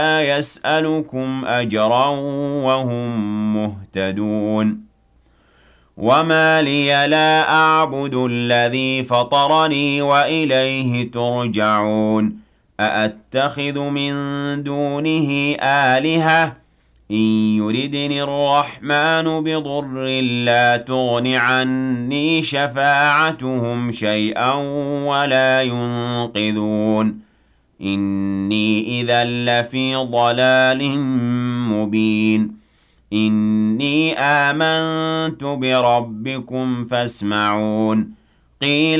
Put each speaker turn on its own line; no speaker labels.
يسألكم أجرا وهم مهتدون وما لي لا أعبد الذي فطرني وإليه ترجعون أأتخذ من دونه آلهة إن يردني الرحمن بضر لا تغن عني شفاعتهم شيئا ولا ينقذون إني إذا لفي ضلال مبين إني آمنت بربكم فاسمعون قيل